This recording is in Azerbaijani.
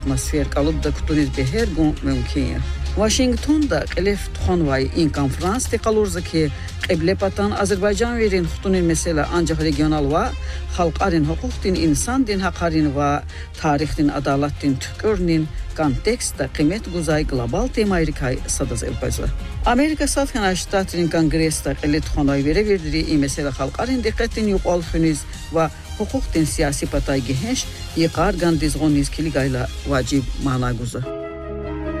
атмосфер калубда кутуниз беҳергун мумкин. Вашингтонда қилиф тухонвай ин конферанс тиқалурза ки қиблепатан Азербайҷан верин хутунин месела анҷах регионал ва халқарин ҳуқуқтин инсан дин ҳақарин ва таърихтин адалаттин тукурнин контекста қимет гузай глобал темайрикай садаз элпаза. Америка Садхана штатрин конгресста қили тухонвай веревирдири ин месела халқарин диққатин юқалфуниз ва ҳуқуқтин сиясӣ патай гиҳеш иқар гандизғониз килигайла ваҷиб маънагуза.